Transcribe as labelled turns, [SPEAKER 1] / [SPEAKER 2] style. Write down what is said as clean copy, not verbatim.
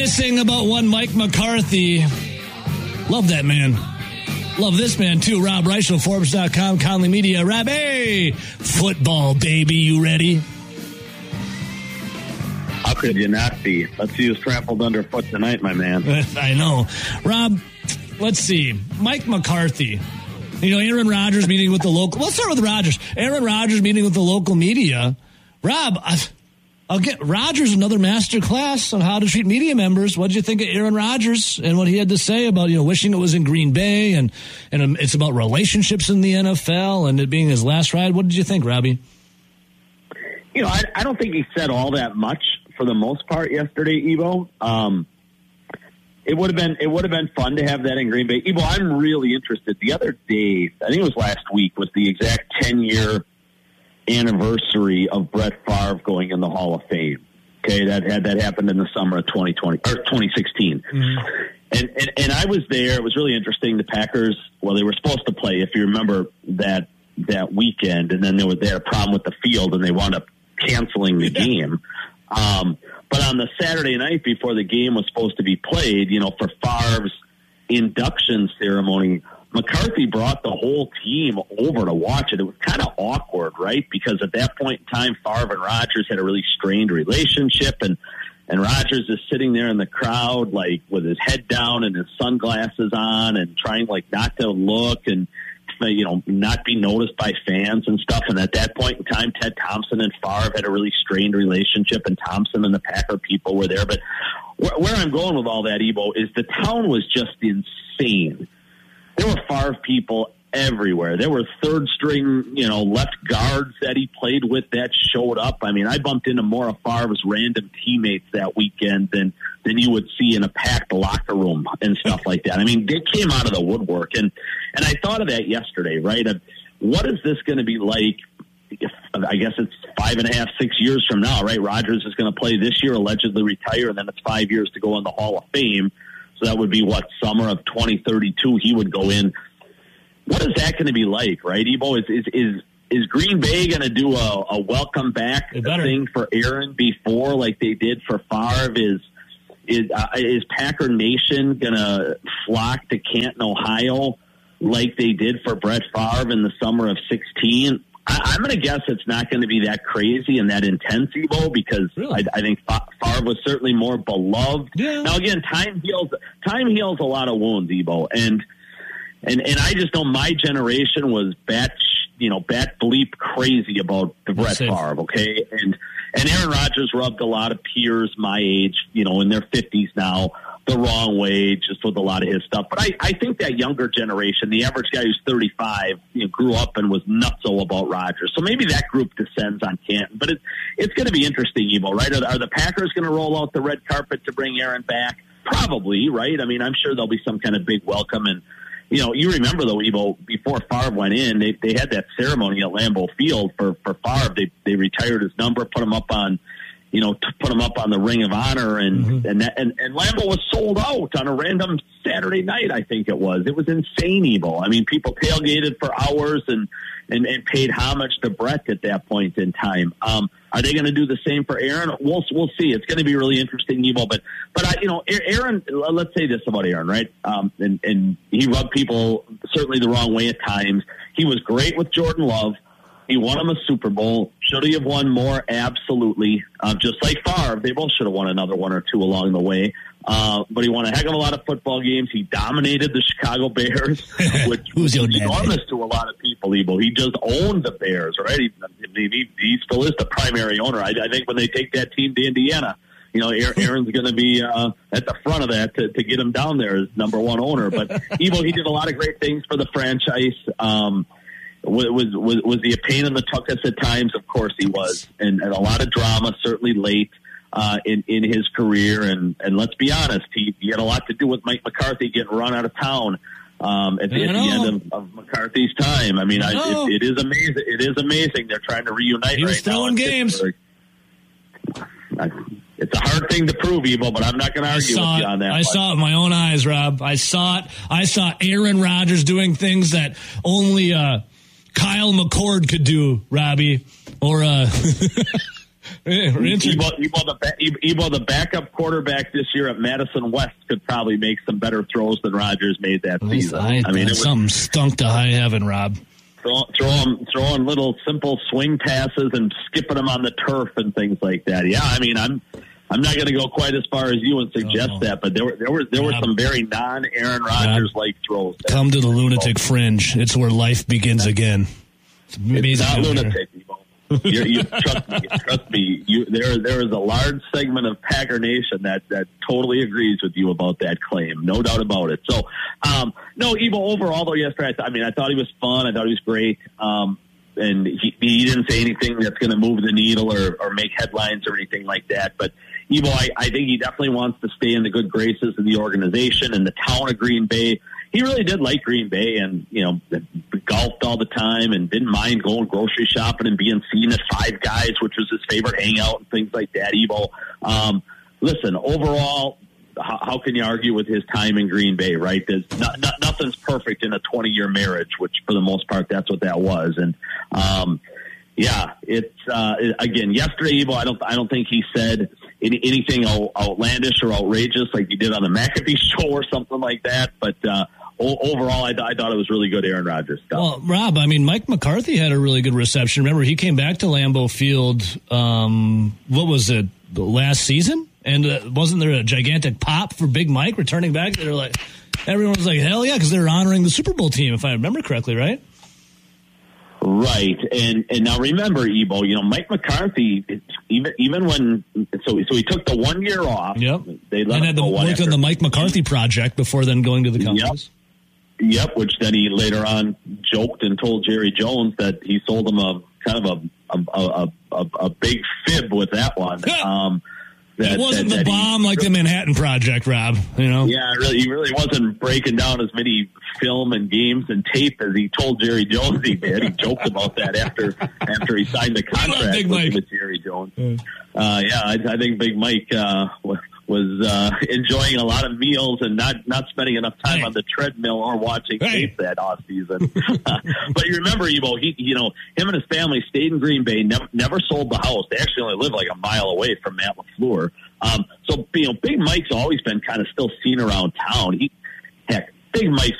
[SPEAKER 1] reminiscing about one Mike McCarthy. Love that man. Love this man, too. Rob Reichel, Forbes.com, Conley Media. Rob, hey, football, baby. You ready?
[SPEAKER 2] How could you not be? Let's see who's trampled underfoot tonight, my man.
[SPEAKER 1] I know. Rob, let's see. Mike McCarthy. You know, Aaron Rodgers meeting with the local... Let's start with Rodgers. Aaron Rodgers meeting with the local media. Rob, I'll get Rodgers another master class on how to treat media members. What did you think of Aaron Rodgers and what he had to say about, you know, wishing it was in Green Bay and it's about relationships in the NFL and it being his last ride? What did you think, Robbie?
[SPEAKER 2] You know, I don't think he said all that much for the most part yesterday, Evo. It would have been fun to have that in Green Bay. Evo, I'm really interested. The other day, I think it was last week, was the exact 10-year anniversary of Brett Favre going in the Hall of Fame. Okay, that happened in the summer of 2020 or 2016. Mm-hmm. And I was there. It was really interesting. The Packers, well, they were supposed to play, if you remember, that weekend, and then they had a problem with the field, and they wound up canceling the game. But on the Saturday night before the game was supposed to be played, you know, for Favre's induction ceremony, McCarthy brought the whole team over to watch it. It was kind of awkward, right? Because at that point in time, Favre and Rodgers had a really strained relationship, and Rodgers is sitting there in the crowd, like with his head down and his sunglasses on and trying like not to look and, you know, not be noticed by fans and stuff. And at that point in time, Ted Thompson and Favre had a really strained relationship, and Thompson and the Packer people were there. But where I'm going with all that, Ebo, is the town was just insane. There were Favre people everywhere. There were third-string, you know, left guards that he played with that showed up. I mean, I bumped into more of Favre's random teammates that weekend than you would see in a packed locker room and stuff like that. I mean, they came out of the woodwork. And I thought of that yesterday, right? What is this going to be like? I guess it's 5.5, 6 years from now, right? Rodgers is going to play this year, allegedly retire, and then it's 5 years to go in the Hall of Fame. So that would be, summer of 2032 he would go in. What is that going to be like, right, Ebo? Is Green Bay going to do a welcome back thing for Aaron before, like they did for Favre? Is Packer Nation going to flock to Canton, Ohio, like they did for Brett Favre in the summer of 2016? I'm going to guess it's not going to be that crazy and that intense, Ebo, because really? I think Favre was certainly more beloved. Yeah. Now, again, time heals a lot of wounds, Ebo, and I just know my generation was bat bleep crazy about the Brett Favre, okay? And Aaron Rodgers rubbed a lot of peers my age, you know, in their 50s now, the wrong way, just with a lot of his stuff. But I think that younger generation, the average guy who's 35, you know, grew up and was nutso about Rodgers. So maybe that group descends on Canton. But it's going to be interesting, Evo, right? Are the Packers going to roll out the red carpet to bring Aaron back? Probably, right? I mean, I'm sure there'll be some kind of big welcome. And, you know, you remember, though, Evo, before Favre went in, they had that ceremony at Lambeau Field for Favre. They retired his number, put him up on the Ring of Honor, and Lambeau was sold out on a random Saturday night, I think it was. It was insane, Evo. I mean, people tailgated for hours and paid homage to Brett at that point in time. Are they going to do the same for Aaron? We'll see. It's going to be really interesting, Evo. But you know, Aaron. Let's say this about Aaron, right? And he rubbed people certainly the wrong way at times. He was great with Jordan Love. He won him a Super Bowl. Should he have won more? Absolutely. Just like Favre, they both should have won another one or two along the way. But he won a heck of a lot of football games. He dominated the Chicago Bears, which was enormous to a lot of people, Ebo. He just owned the Bears, right? He still is the primary owner. I think when they take that team to Indiana, you know, Aaron's going to be at the front of that to get him down there as number one owner. But Ebo, he did a lot of great things for the franchise. Was he a pain in the tuchus at times? Of course he was, and a lot of drama, certainly late in his career. And let's be honest, he had a lot to do with Mike McCarthy getting run out of town at the end of McCarthy's time. I mean, it is amazing. It is amazing they're trying to reunite.
[SPEAKER 1] He was throwing games.
[SPEAKER 2] It's a hard thing to prove, Evo, but I'm not going to argue with you on that.
[SPEAKER 1] I saw it with my own eyes, Rob. I saw it. I saw Aaron Rodgers doing things that only Kyle McCord could do, Robbie, or
[SPEAKER 2] the backup quarterback this year at Madison West could probably make some better throws than Rodgers made that season.
[SPEAKER 1] I mean, something stunk to high heaven, Rob.
[SPEAKER 2] Throwing little simple swing passes and skipping them on the turf and things like that. Yeah, I mean, I'm not going to go quite as far as you and suggest that, but there were some very non-Aaron Rodgers-like throws.
[SPEAKER 1] Come to the lunatic fringe. It's where life begins again.
[SPEAKER 2] It's not lunatic. Trust me. There is a large segment of Packer Nation that totally agrees with you about that claim. No doubt about it. So, no, Evo, overall, though, yesterday, I thought he was fun. I thought he was great. And he didn't say anything that's going to move the needle or make headlines or anything like that. But, Evo, I think he definitely wants to stay in the good graces of the organization and the town of Green Bay. He really did like Green Bay and, golfed all the time and didn't mind going grocery shopping and being seen at Five Guys, which was his favorite hangout and things like that, Evo. Listen, overall, how can you argue with his time in Green Bay, right? There's nothing's perfect in a 20-year marriage, which for the most part, that's what that was. And, it's again, yesterday, Evo, I don't think he said anything outlandish or outrageous like he did on the McAfee show or something like that. But overall, I thought it was really good Aaron Rodgers stuff.
[SPEAKER 1] Well, Rob, I mean, Mike McCarthy had a really good reception. Remember, he came back to Lambeau Field, what was it, last season? And wasn't there a gigantic pop for Big Mike returning back? They were like, everyone was like, hell yeah, because they're honoring the Super Bowl team, if I remember correctly, right?
[SPEAKER 2] Right, and now remember, Ebo, Mike McCarthy, even when so he took the 1 year off.
[SPEAKER 1] Yep.
[SPEAKER 2] They let
[SPEAKER 1] and had worked on the Mike McCarthy project before then going to the Cowboys.
[SPEAKER 2] Yep. Which then he later on joked and told Jerry Jones that he sold him a big fib with that one.
[SPEAKER 1] It wasn't the bomb like the Manhattan Project, Rob.
[SPEAKER 2] Yeah, he really wasn't breaking down as many film and games and tape as he told Jerry Jones he did. He joked about that after he signed the contract with Jerry Jones. I think Big Mike was enjoying a lot of meals and not spending enough time on the treadmill or watching tape that off season. But you remember, Evo, him and his family stayed in Green Bay, never sold the house. They actually only lived like a mile away from Matt LaFleur. So Big Mike's always been kind of still seen around town. Big Mike's